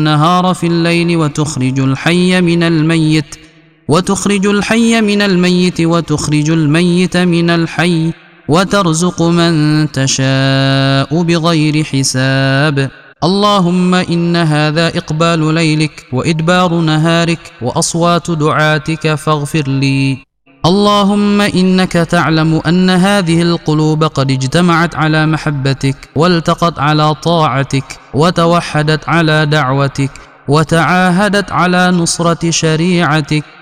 النهار في الليل وتخرج الحي من الميت وتخرج الميت من الحي وترزق من تشاء بغير حساب. اللهم إن هذا إقبال ليلك وإدبار نهارك وأصوات دعاتك فاغفر لي. اللهم إنك تعلم أن هذه القلوب قد اجتمعت على محبتك والتقت على طاعتك وتوحدت على دعوتك وتعاهدت على نصرة شريعتك،